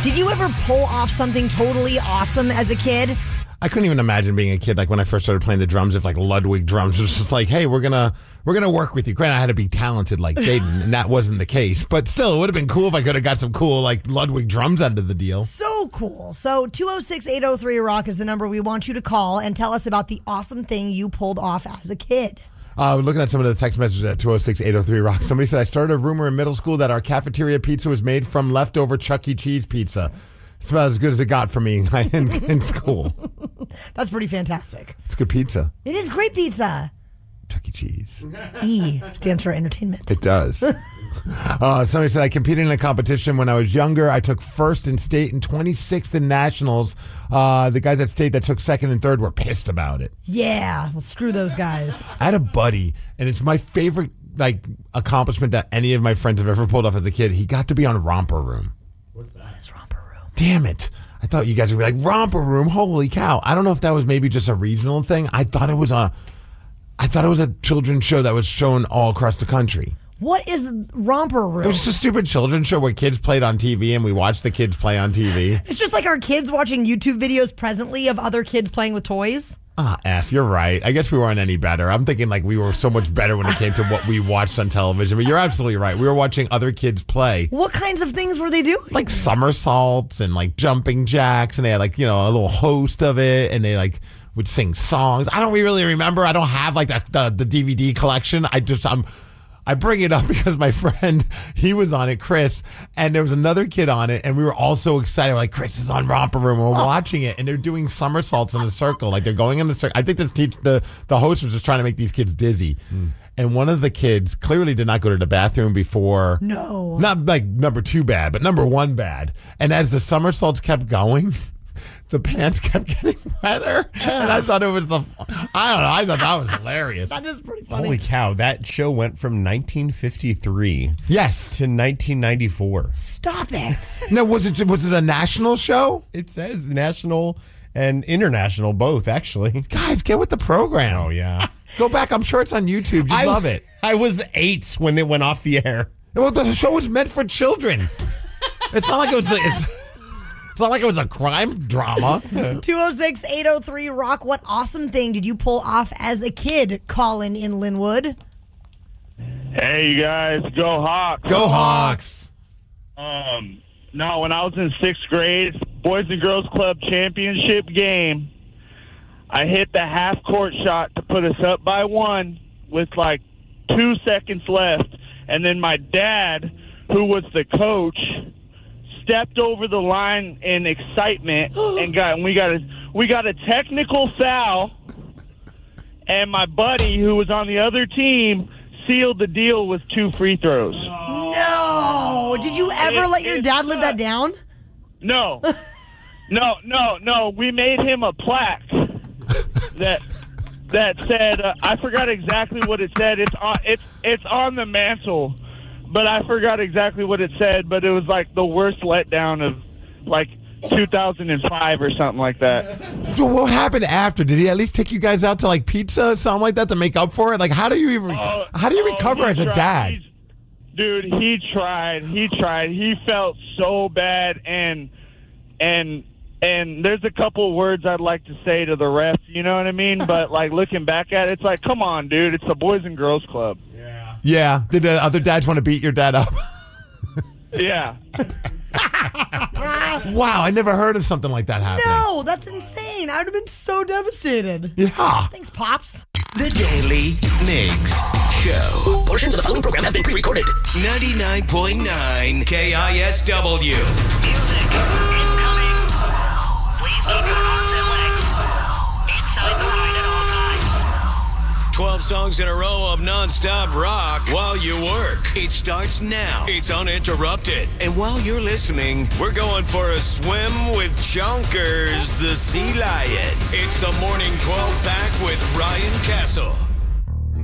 Did you ever pull off something totally awesome as a kid? I couldn't even imagine being a kid, like when I first started playing the drums, if like Ludwig drums was just like, hey, we're gonna work with you. Granted, I had to be talented like Jaden, and that wasn't the case. But still, it would have been cool if I could have got some cool like Ludwig drums out of the deal. So cool. So 206-803-ROCK is the number we want you to call and tell us about the awesome thing you pulled off as a kid. Looking at some of the text messages at 206-803-ROCK, somebody said, I started a rumor in middle school that our cafeteria pizza was made from leftover Chuck E. Cheese pizza. It's about as good as it got for me in school. That's pretty fantastic. It's good pizza. It is great pizza. Chuck E. Cheese. E stands for entertainment. It does. Somebody said, I competed in a competition when I was younger. I took first in state and 26th in nationals. The guys at state that took second and third were pissed about it. Yeah, well, screw those guys. I had a buddy, and it's my favorite like accomplishment that any of my friends have ever pulled off as a kid. He got to be on Romper Room. What's that? What is Romper Room? Damn it. I thought you guys would be like, Romper Room, holy cow. I don't know if that was maybe just a regional thing. I thought it was a children's show that was shown all across the country. What is Romper Room? It was just a stupid children's show where kids played on TV and we watched the kids play on TV. It's just like our kids watching YouTube videos presently of other kids playing with toys. You're right. I guess we weren't any better. I'm thinking like we were so much better when it came to what we watched on television. But you're absolutely right. We were watching other kids play. What kinds of things were they doing? Like somersaults and like jumping jacks. And they had like, a little host of it. And they like would sing songs. I don't really remember. I don't have like the DVD collection. I bring it up because my friend, he was on it, Chris, and there was another kid on it, and we were all so excited. We're like, Chris is on Romper Room. We're watching it, and they're doing somersaults in a circle. Like, they're going in the circle. I think the host was just trying to make these kids dizzy. And one of the kids clearly did not go to the bathroom before. No. Not like number 2 bad, but number 1 bad. And as the somersaults kept going, the pants kept getting wetter, and I thought it was I thought that was hilarious. That is pretty funny. Holy cow, that show went from 1953 yes to 1994. Stop it. No, was it a national show? It says national and international both, actually. Guys, get with the program. Oh, yeah. Go back. I'm sure it's on YouTube. You'd love it. I was 8 when it went off the air. Well, the show was meant for children. It's not like it was... It's not like it was a crime drama. 206-803-ROCK. What awesome thing did you pull off as a kid? Colin in Linwood. Hey, you guys. Go Hawks. Go Hawks. No, when I was in 6th grade, Boys and Girls Club championship game, I hit the half-court shot to put us up by 1 with like 2 seconds left. And then my dad, who was the coach, stepped over the line in excitement and we got a technical foul, and my buddy who was on the other team sealed the deal with 2 free throws. No! Did you ever let your dad live that down? No. No. We made him a plaque that said I forgot exactly what it said. It's on the mantle. But I forgot exactly what it said, but it was like the worst letdown of like 2005 or something like that. So what happened after? Did he at least take you guys out to like pizza or something like that to make up for it? Like, how do you recover as a dad? Dude, he tried. He felt so bad, and there's a couple words I'd like to say to the refs, you know what I mean? But like looking back at it, it's like, come on, dude, it's the Boys and Girls Club. Yeah. Did the other dads want to beat your dad up? Yeah. Wow, I never heard of something like that happening. No, that's insane. I would have been so devastated. Yeah. Thanks, Pops. The Daily Migs Show. Portions of the following program have been pre-recorded. 99.9 KISW. Music incoming. Please keep your arms and legs inside the ride at all times. 12 songs in a row of non-stop rock while you work. It starts now. It's uninterrupted. And while you're listening, we're going for a swim with Jonkers, the Sea Lion. It's the Morning 12-pack with Ryan Castle.